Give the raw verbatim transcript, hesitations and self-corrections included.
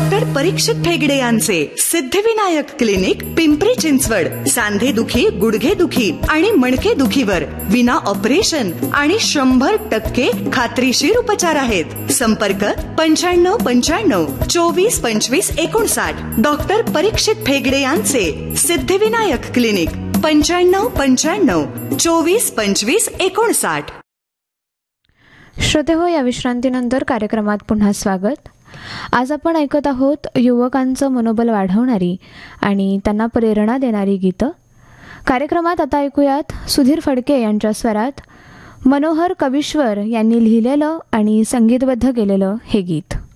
Doctor परीक्षित फेगडे यांचे Siddhivinayak clinic, Pimpri Chinchwad. सांधे दुखी, गुडघे दुखी आणि मणके दुखीवर विना ऑपरेशन आणि शंभर टक्के खात्रीशीर उपचार आहेत. संपर्क पंच्याण्णव पंच्याण्णव चोवीस पंचवीस एकोणसाठ. डॉक्टर परीक्षित फेगडे यांचे सिद्धिविनायक क्लिनिक, पंच्याण्णव पंच्याण्णव चोवीस पंचवीस एकोणसाठ. श्रोते हो, या विश्रांतीनंतर कार्यक्रमात पुन्हा स्वागत. आज आपण ऐकत आहोत युवकांचं मनोबल वाढवणारी आणि त्यांना प्रेरणा देणारी गीतं. कार्यक्रमात आता ऐकूयात सुधीर फडके यांच्या स्वरात मनोहर कविश्वर यांनी लिहिलेलं आणि संगीतबद्ध केलेलं हे गीत.